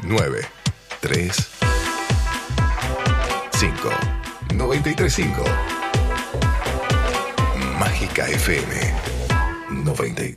9 3 5 93 5. Mágica FM 93.